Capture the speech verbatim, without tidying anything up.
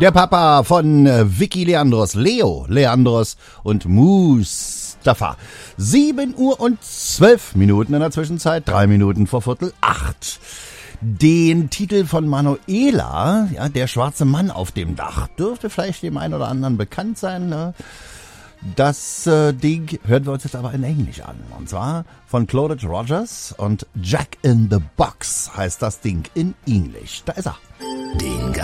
Der Papa von äh, Vicky Leandros, Leo Leandros und Mustafa. sieben Uhr und zwölf Minuten in der Zwischenzeit, drei Minuten vor Viertel acht. Den Titel von Manuela, ja, der schwarze Mann auf dem Dach, dürfte vielleicht dem einen oder anderen bekannt sein. Ne? Das äh, Ding hören wir uns jetzt aber in Englisch an. Und zwar von Claudette Rogers und Jack in the Box heißt das Ding in Englisch. Da ist er. Den